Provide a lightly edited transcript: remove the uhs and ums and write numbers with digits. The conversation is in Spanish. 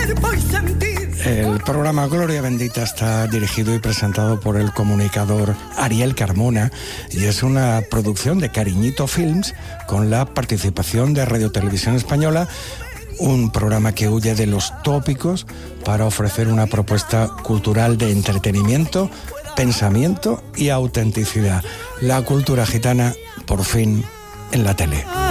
cuerpo y sentir. El programa Gloria Bendita está dirigido y presentado por el comunicador Ariel Carmona y es una producción de Cariñito Films con la participación de Radio Televisión Española, un programa que huye de los tópicos para ofrecer una propuesta cultural de entretenimiento, pensamiento y autenticidad. La cultura gitana, por fin, en la tele.